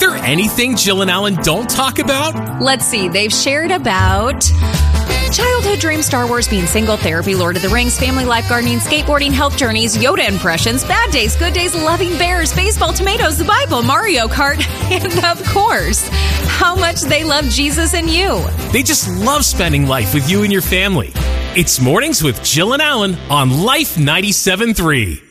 there anything Jill and Alan don't talk about? Let's see, they've shared about childhood dreams, Star Wars, being single, therapy, Lord of the Rings, family life, gardening, skateboarding, health journeys, Yoda impressions, bad days, good days, loving bears, baseball, tomatoes, the Bible, Mario Kart, and of course, how much they love Jesus and you. They just love spending life with you and your family. It's Mornings with Jill and Alan on Life 97.3.